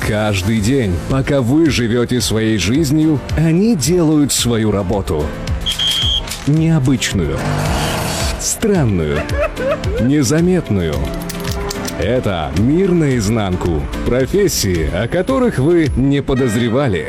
Каждый день, пока вы живете своей жизнью, они делают свою работу. Необычную, странную, незаметную. Это «Мир наизнанку». Профессии, о которых вы не подозревали.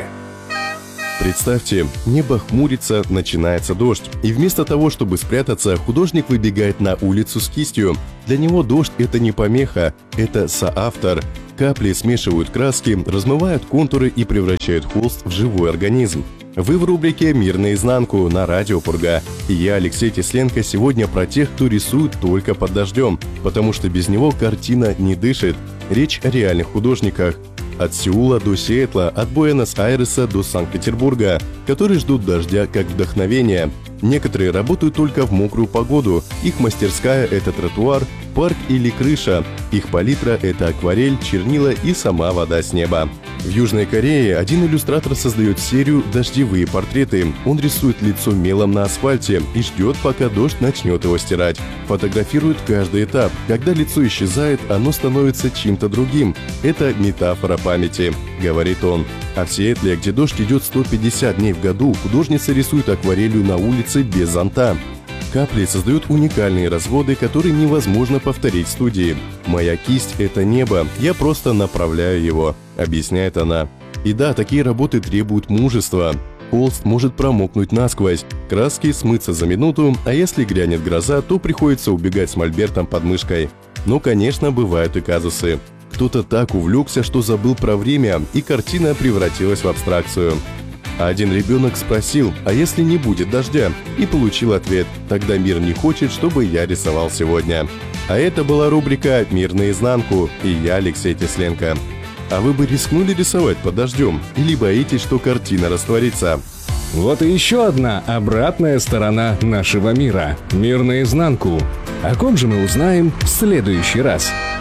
Представьте, небо хмурится, начинается дождь. И вместо того, чтобы спрятаться, художник выбегает на улицу с кистью. Для него дождь – это не помеха, это соавтор. Капли смешивают краски, размывают контуры и превращают холст в живой организм. Вы в рубрике «Мир наизнанку» на радио Пурга. И я, Алексей Тесленко, сегодня про тех, кто рисует только под дождем, потому что без него картина не дышит. Речь о реальных художниках. От Сеула до Сиэтла, от Буэнос-Айреса до Санкт-Петербурга, которые ждут дождя как вдохновения. Некоторые работают только в мокрую погоду. Их мастерская – это тротуар, парк или крыша. Их палитра – это акварель, чернила и сама вода с неба. В Южной Корее один иллюстратор создает серию «Дождевые портреты». Он рисует лицо мелом на асфальте и ждет, пока дождь начнет его стирать. Фотографирует каждый этап. Когда лицо исчезает, оно становится чем-то другим. Это метафора памяти, говорит он. А в Сиэтле, где дождь идет 150 дней в году, художница рисует акварелью на улице без зонта. Капли создают уникальные разводы, которые невозможно повторить в студии. «Моя кисть – это небо, я просто направляю его», – объясняет она. И да, такие работы требуют мужества. Холст может промокнуть насквозь, краски смыться за минуту, а если грянет гроза, то приходится убегать с мольбертом под мышкой. Но, конечно, бывают и казусы. Кто-то так увлекся, что забыл про время, и картина превратилась в абстракцию. А один ребенок спросил, а если не будет дождя? И получил ответ, тогда мир не хочет, чтобы я рисовал сегодня. А это была рубрика «Мир наизнанку» и я, Алексей Тесленко. А вы бы рискнули рисовать под дождем? Или боитесь, что картина растворится? Вот и еще одна обратная сторона нашего мира. «Мир наизнанку». О ком же мы узнаем в следующий раз?